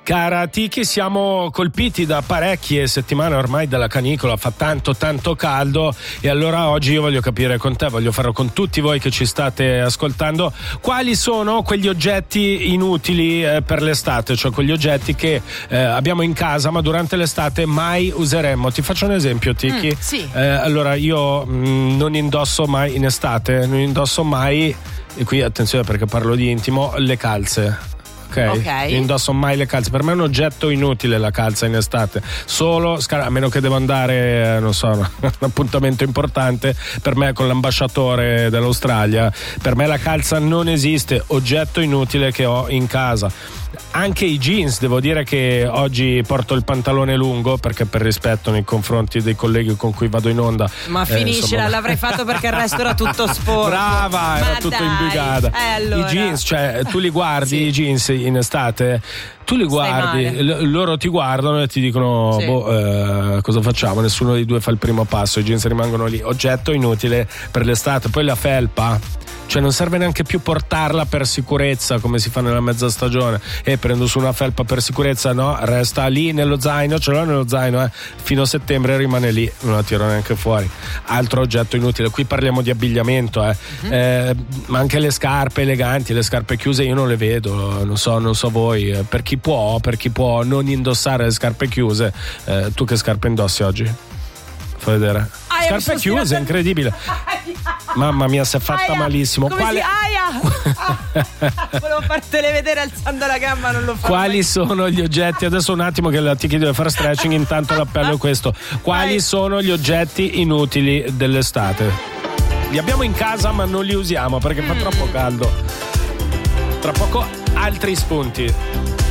Cara Tiki, siamo colpiti da parecchie settimane ormai dalla canicola, fa tanto caldo, e allora oggi io voglio capire con te, voglio farlo con tutti voi che ci state ascoltando, quali sono quegli oggetti inutili per l'estate, cioè quegli oggetti che abbiamo in casa ma durante l'estate mai useremmo. Ti faccio un esempio, Tiki. Sì. Allora io non indosso mai in estate, e qui attenzione perché parlo di intimo, le calze. Ok. Io indosso mai le calze. Per me è un oggetto inutile la calza in estate. Solo a meno che devo andare, non so, un appuntamento importante. Per me con l'ambasciatore dell'Australia, per me la calza non esiste. Oggetto inutile che ho in casa. Anche i jeans, devo dire che oggi porto il pantalone lungo perché per rispetto nei confronti dei colleghi con cui vado in onda. Ma finiscila, l'avrei fatto perché il resto era tutto sporco. Brava, era tutto imbugata. Allora. I jeans, cioè tu li guardi, sì. I jeans in estate, tu li guardi, loro ti guardano e ti dicono sì. Cosa facciamo? Nessuno dei due fa il primo passo, i jeans rimangono lì. Oggetto inutile per l'estate. Poi la felpa, cioè non serve neanche più portarla per sicurezza come si fa nella mezza stagione, prendo su una felpa per sicurezza, no, resta lì nello zaino, ce l'ho nello zaino fino a settembre, rimane lì, non la tiro neanche fuori. Altro oggetto inutile, qui parliamo di abbigliamento, ma anche le scarpe eleganti, le scarpe chiuse io non le vedo, non so voi, per chi può non indossare le scarpe chiuse. Tu che scarpe indossi oggi? Fai vedere. Scarpe chiuse, incredibile. Mamma mia, si è fatta malissimo. Volevo fartele vedere alzando la gamba, non lo fa. Quali sono gli oggetti? Adesso un attimo che la Tiki deve fare stretching, intanto l'appello è questo. Quali sono gli oggetti inutili dell'estate? Li abbiamo in casa ma non li usiamo perché fa troppo caldo. Tra poco altri spunti.